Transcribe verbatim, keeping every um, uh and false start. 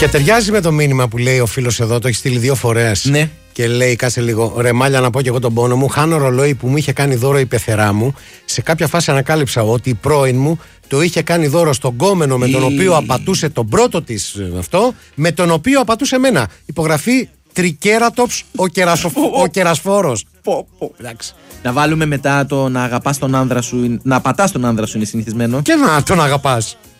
Και ταιριάζει με το μήνυμα που λέει ο φίλος εδώ, το έχει στείλει δύο φορές. Ναι. Και λέει, κάτσε λίγο, ρε Μάλια, να πω και εγώ τον πόνο μου. Χάνω ρολόι που μου είχε κάνει δώρο η πεθερά μου. Σε κάποια φάση ανακάλυψα ότι η πρώην μου το είχε κάνει δώρο στον κόμενο με τον οποίο απατούσε τον πρώτο της αυτό, με τον οποίο απατούσε εμένα. Υπογραφή Τρικέρατοψ ο, κερασοφ... ο κερασφόρος. Εντάξει. Να βάλουμε μετά το να αγαπάς τον άνδρα σου, να πατάς τον άνδρα σου είναι συνηθισμένο. Και να τον αγαπάς.